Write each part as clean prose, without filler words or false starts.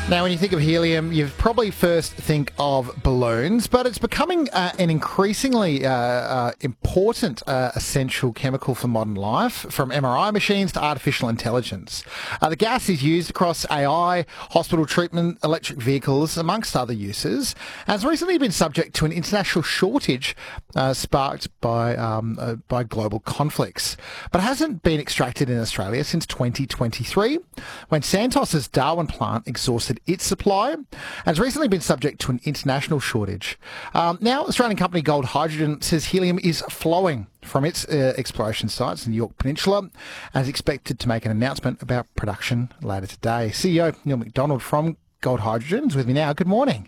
Now, when you think of helium, you probably first think of balloons, but it's becoming an increasingly important essential chemical for modern life, from MRI machines to artificial intelligence. The gas is used across AI, hospital treatment, electric vehicles, amongst other uses, and has recently been subject to an international shortage sparked by global conflicts. But it hasn't been extracted in Australia since 2023, when Santos's Darwin plant exhausted its supply and has recently been subject to an international shortage. Now, Australian company Gold Hydrogen says helium is flowing from its exploration sites in the Yorke Peninsula and is expected to make an announcement about production later today. CEO Neil McDonald from Gold Hydrogen is with me now. Good morning.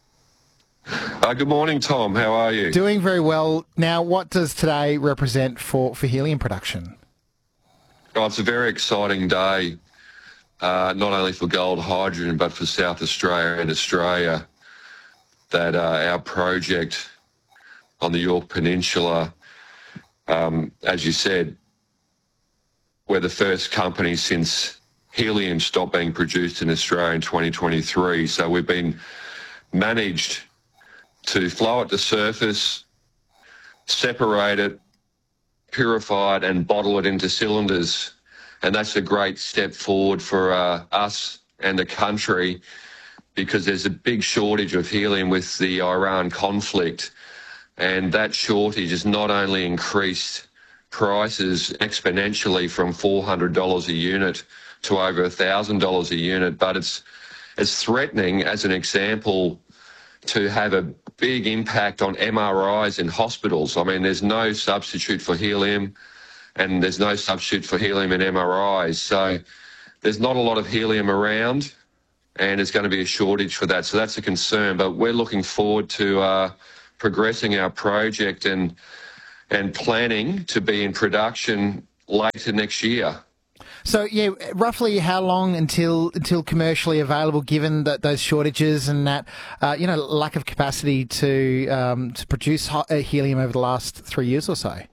Good morning, Tom. How are you? Doing very well. Now, what does today represent for helium production? Oh, it's a very exciting day. Not only for Gold Hydrogen, but for South Australia and Australia, that our project on the Yorke Peninsula, as you said, we're the first company since helium stopped being produced in Australia in 2023. So we've been managed to flow it to surface, separate it, purify it and bottle it into cylinders. And that's a great step forward for us and the country, because there's a big shortage of helium with the Iran conflict. And that shortage has not only increased prices exponentially from $400 a unit to over $1,000 a unit, but it's threatening, as an example, to have a big impact on MRIs in hospitals. I mean, there's no substitute for helium, and there's no substitute for helium in MRIs. So there's not a lot of helium around, and there's going to be a shortage for that. So that's a concern. But we're looking forward to progressing our project and planning to be in production later next year. So, yeah, roughly how long until commercially available, given that those shortages and that lack of capacity to produce helium over the last 3 years or so?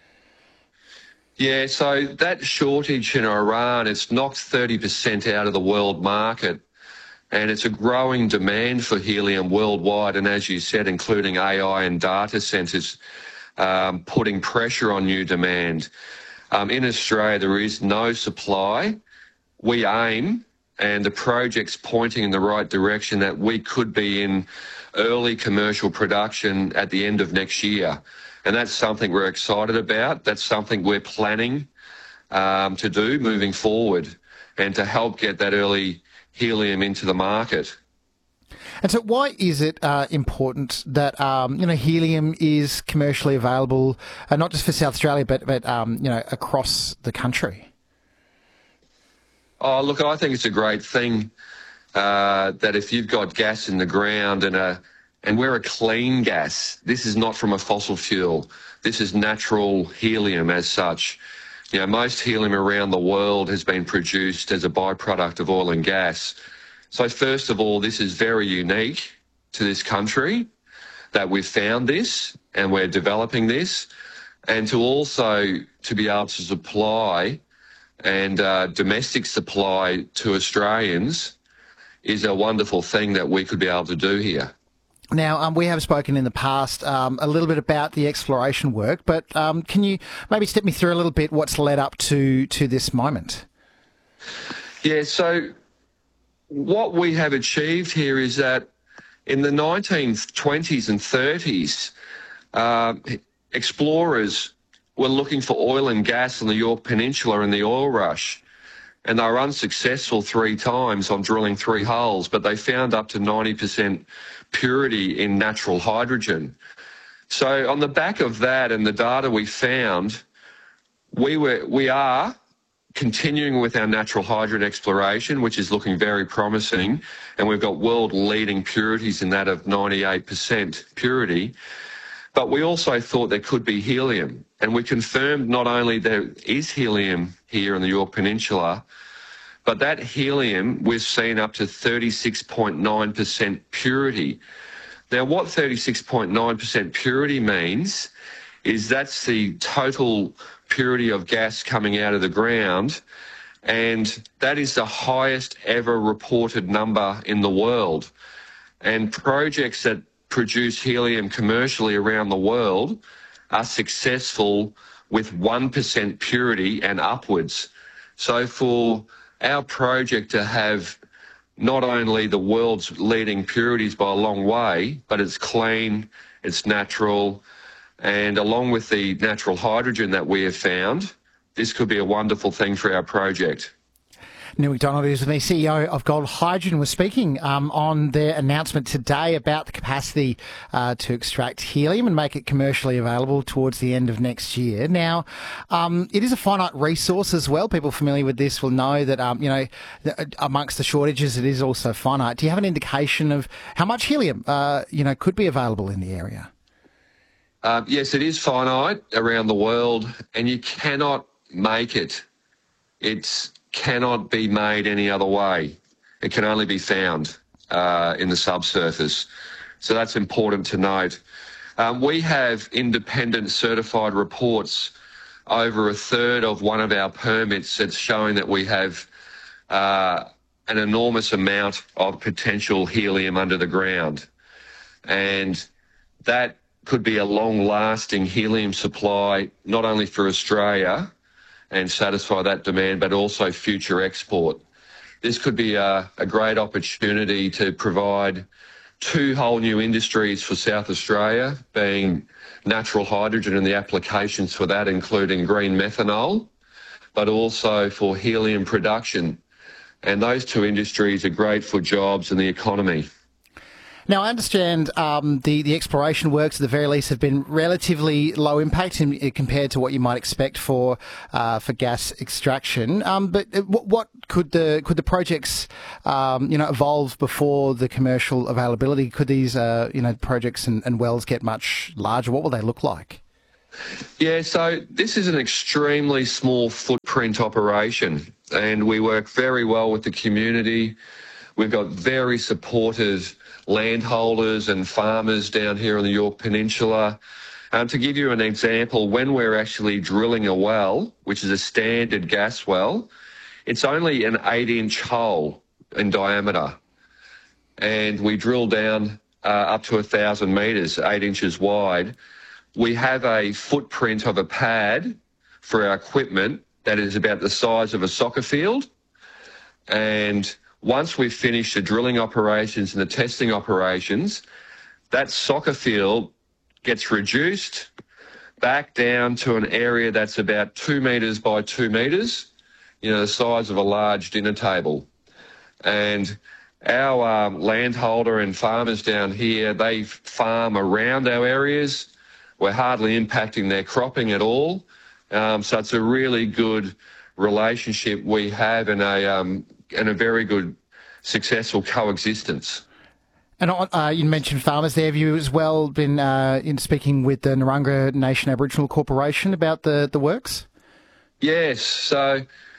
Yeah, so that shortage in Iran, it's knocked 30% out of the world market, and it's a growing demand for helium worldwide, and as you said, including AI and data centres, putting pressure on new demand. In Australia, there is no supply. We aim, and the project's pointing in the right direction, that we could be in early commercial production at the end of next year. And that's something we're excited about. That's something we're planning to do moving forward, and to help get that early helium into the market. And so why is it important that, helium is commercially available, not just for South Australia, but across the country? Oh, look, I think it's a great thing that if you've got gas in the ground and we're a clean gas, this is not from a fossil fuel. This is natural helium as such. You know, most helium around the world has been produced as a byproduct of oil and gas. So first of all, this is very unique to this country that we've found this and we're developing this, and to be able to supply and domestic supply to Australians is a wonderful thing that we could be able to do here. Now, we have spoken in the past a little bit about the exploration work, but can you maybe step me through a little bit what's led up to this moment? Yeah, so what we have achieved here is that in the 1920s and 30s, explorers were looking for oil and gas on the Yorke Peninsula in the oil rush, and they were unsuccessful 3 times on drilling 3 holes, but they found up to 90% purity in natural hydrogen. So on the back of that and the data we found, we are continuing with our natural hydrogen exploration, which is looking very promising, and we've got world-leading purities in that of 98% purity. But we also thought there could be helium, and we confirmed not only there is helium here in the Yorke Peninsula, but that helium we've seen up to 36.9% purity. Now, what 36.9% purity means is that's the total purity of gas coming out of the ground and that is the highest ever reported number in the world. And projects that produce helium commercially around the world are successful with 1% purity and upwards. So for our project to have not only the world's leading purities by a long way, but it's clean, it's natural, and along with the natural hydrogen that we have found, this could be a wonderful thing for our project. Neil McDonald is with me, CEO of Gold Hydrogen. We're speaking on their announcement today about the capacity to extract helium and make it commercially available towards the end of next year. Now, it is a finite resource as well. People familiar with this will know that, amongst the shortages, it is also finite. Do you have an indication of how much helium, could be available in the area? Yes, it is finite around the world, and you cannot make it. It cannot be made any other way. It can only be found in the subsurface. So that's important to note. We have independent certified reports over a third of one of our permits that's showing that we have an enormous amount of potential helium under the ground. And that could be a long-lasting helium supply, not only for Australia and satisfy that demand, but also future export. This could be a great opportunity to provide two whole new industries for South Australia, being natural hydrogen and the applications for that, including green methanol, but also for helium production. And those two industries are great for jobs and the economy. Now, I understand the exploration works, at the very least, have been relatively low impact compared to what you might expect for gas extraction. But what could the projects evolve before the commercial availability? Could these projects and wells get much larger? What will they look like? Yeah, so this is an extremely small footprint operation, and we work very well with the community. We've got very supportive landholders and farmers down here on the Yorke Peninsula. To give you an example, when we're actually drilling a well, which is a standard gas well, it's only an 8-inch hole in diameter. And we drill down up to 1,000 metres, 8 inches wide. We have a footprint of a pad for our equipment that is about the size of a soccer field. And once we've finished the drilling operations and the testing operations, that soccer field gets reduced back down to an area that's about 2 metres by 2 metres, the size of a large dinner table. And our landholder and farmers down here, they farm around our areas. We're hardly impacting their cropping at all. So it's a really good relationship we have and a very good successful coexistence. And you mentioned farmers there. Have you as well been in speaking with the Narungga Nation Aboriginal Corporation about the works? Yes. So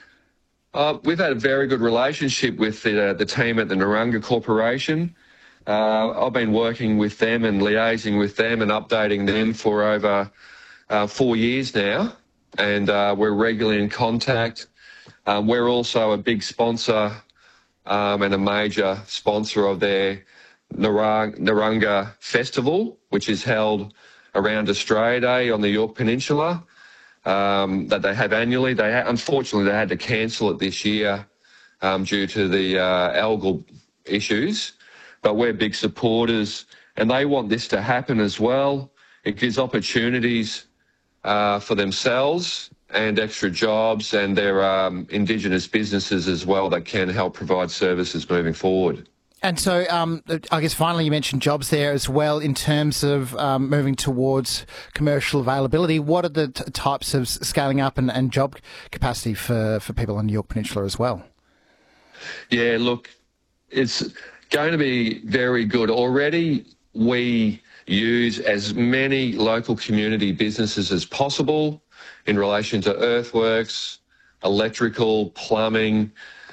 we've had a very good relationship with the team at the Narungga Corporation. I've been working with them and liaising with them and updating them for over 4 years now, and we're regularly in contact. We're also a big sponsor and a major sponsor of their Narungga Festival, which is held around Australia Day on the Yorke Peninsula, that they have annually. Unfortunately, they had to cancel it this year due to the algal issues, but we're big supporters, and they want this to happen as well. It gives opportunities for themselves and extra jobs, and their Indigenous businesses as well that can help provide services moving forward. And so I guess finally you mentioned jobs there as well in terms of moving towards commercial availability. What are the types of scaling up and job capacity for people on the Yorke Peninsula as well? Yeah, look, it's going to be very good. Already we use as many local community businesses as possible in relation to earthworks, electrical, plumbing,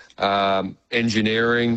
engineering.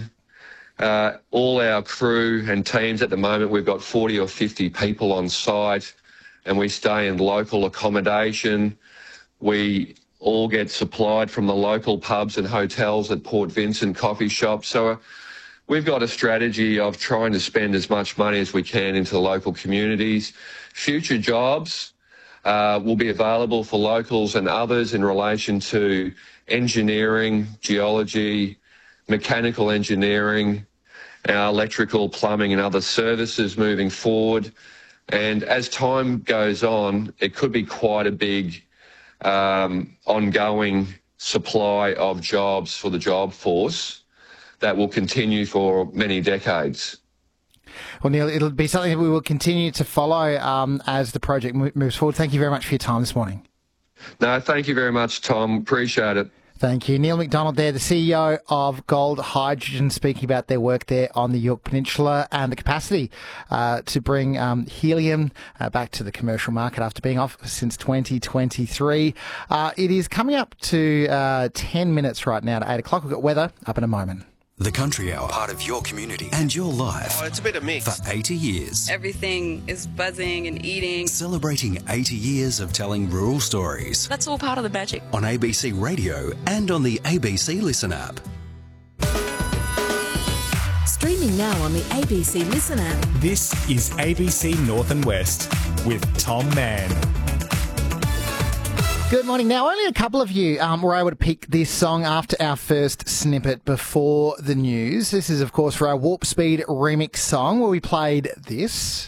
All our crew and teams at the moment, we've got 40 or 50 people on site, and we stay in local accommodation. We all get supplied from the local pubs and hotels at Port Vincent coffee shops. So we've got a strategy of trying to spend as much money as we can into local communities. Future jobs will be available for locals and others in relation to engineering, geology, mechanical engineering, electrical, plumbing and other services moving forward. And as time goes on, it could be quite a big ongoing supply of jobs for the job force that will continue for many decades. Well, Neil, it'll be something that we will continue to follow as the project moves forward. Thank you very much for your time this morning. No, thank you very much, Tom. Appreciate it. Thank you. Neil McDonald there, the CEO of Gold Hydrogen, speaking about their work there on the Yorke Peninsula and the capacity to bring helium back to the commercial market after being off since 2023. It is coming up to 10 minutes right now to 8 o'clock. We've got weather up in a moment. The Country Hour, part of your community and your life. Oh, it's a bit of mix. For 80 years. Everything is buzzing and eating. Celebrating 80 years of telling rural stories. That's all part of the magic. On ABC Radio and on the ABC Listen app. Streaming now on the ABC Listen app. This is ABC North and West with Tom Mann. Good morning. Now, only a couple of you were able to pick this song after our first snippet before the news. This is, of course, for our Warp Speed remix song where we played this.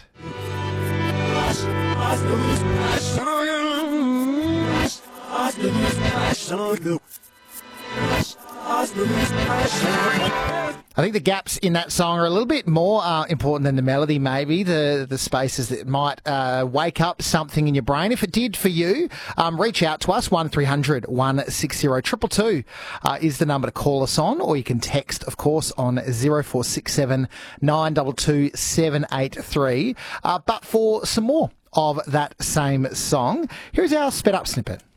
I think the gaps in that song are a little bit more important than the melody, maybe, the spaces that might wake up something in your brain. If it did for you, reach out to us, 1300 160 222 is the number to call us on, or you can text, of course, on 0467 922 783. But for some more of that same song, here's our sped up snippet.